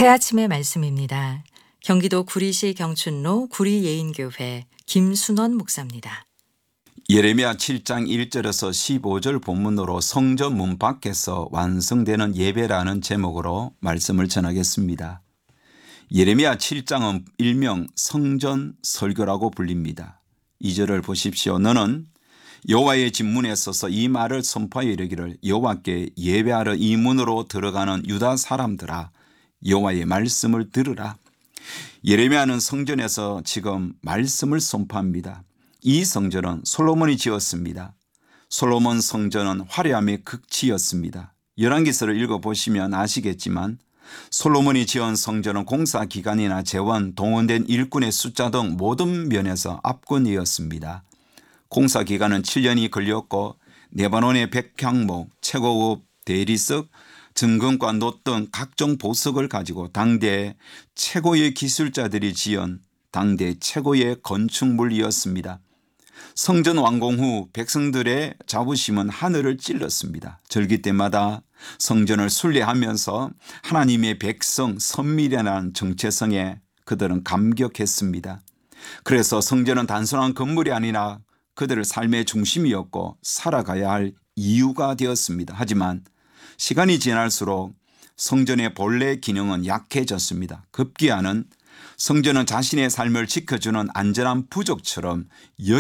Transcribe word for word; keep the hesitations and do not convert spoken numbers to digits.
새아침의 말씀입니다. 경기도 구리시 경춘로 구리예인교회 김순원 목사입니다. 예레미야 칠 장 일 절에서 십오 절 본문으로 성전 문 밖에서 완성되는 예배라는 제목으로 말씀을 전하겠습니다. 예레미야 칠 장은 일명 성전 설교라고 불립니다. 이 절을 보십시오. 너는 여호와의 집 문에 서서 이 말을 선포하여 이르기를 여호와께 예배하러 이 문으로 들어가는 유다 사람들아 여호와의 말씀을 들으라. 예레미야는 성전에서 지금 말씀을 선포합니다. 이 성전은 솔로몬이 지었습니다. 솔로몬 성전은 화려함의 극치였습니다. 열왕기서를 읽어보시면 아시겠지만 솔로몬이 지은 성전은 공사 기간이나 재원, 동원된 일꾼의 숫자 등 모든 면에서 압권이었습니다. 공사 기간은 칠 년이 걸렸고 레바논의 백향목, 최고급 대리석, 증금과 놋 등 각종 보석을 가지고 당대 최고의 기술자들이 지은 당대 최고의 건축물이었습니다. 성전 완공 후 백성들의 자부심은 하늘을 찔렀습니다. 절기 때마다 성전을 순례하면서 하나님의 백성 선밀이라는 정체성에 그들은 감격했습니다. 그래서 성전은 단순한 건물이 아니라 그들의 삶의 중심이었고 살아가야 할 이유가 되었습니다. 하지만 시간이 지날수록 성전의 본래 기능은 약해졌습니다. 급기야는 성전은 자신의 삶을 지켜주는 안전한 부족처럼